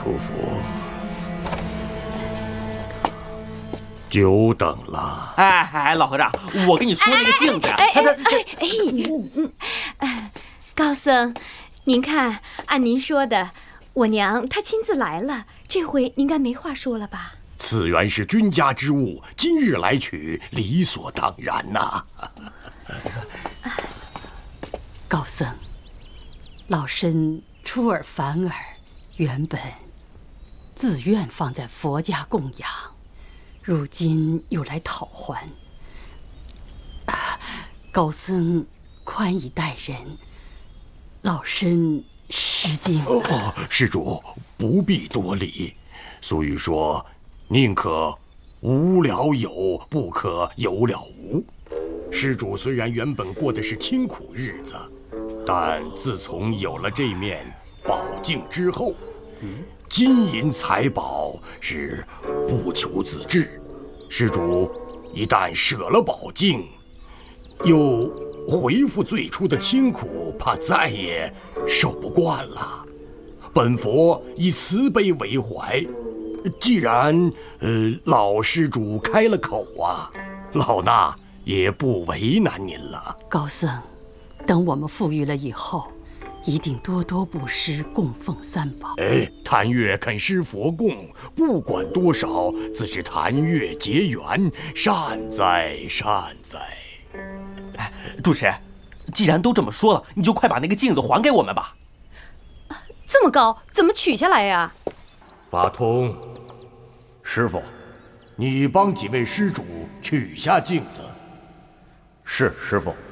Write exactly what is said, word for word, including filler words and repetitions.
屠夫，久等了。 哎哎，老和尚，我跟你说那个镜子， 哎哎哎哎哎，嗯嗯，高僧，您看，按您说的，我娘她亲自来了，这回应该没话说了吧？ 此原是君家之物，今日来取，理所当然呐。 高僧，老身出尔反尔，原本自愿放在佛家供养，如今又来讨还。啊，高僧宽以待人，老身失敬了。 哦，施主不必多礼。俗语说，宁可无了有，不可有了无。施主虽然原本过的是清苦日子，但自从有了这面宝镜之后，金银财宝是不求自致。施主一旦舍了宝镜，又恢复最初的清苦，怕再也受不惯了。本佛以慈悲为怀，既然呃老施主开了口啊，老衲也不为难您了。 高僧，等我们富裕了以后，一定多多布施，供奉三宝。 哎，谭月肯施佛供，不管多少，自是谭月结缘，善哉善哉。 哎，主持，既然都这么说了，你就快把那个镜子还给我们吧。 这么高，怎么取下来呀？ 法通， 师傅， 你帮几位施主取下镜子。 是师傅。